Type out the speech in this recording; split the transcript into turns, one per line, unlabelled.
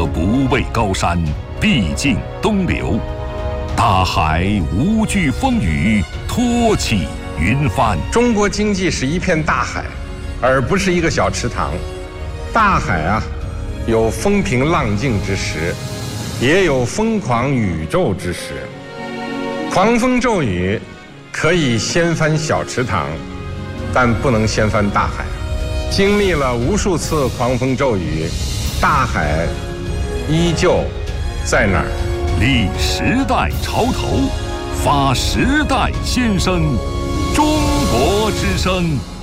可不畏高山，必尽东流。大海无惧风雨，托起云帆。
中国经济是一片大海，而不是一个小池塘。大海啊，有风平浪静之时，也有疯狂宇宙之时。狂风骤雨可以掀翻小池塘，但不能掀翻大海。经历了无数次狂风骤雨，大海依旧在那儿。
立时代潮头，发时代先声，中国之声。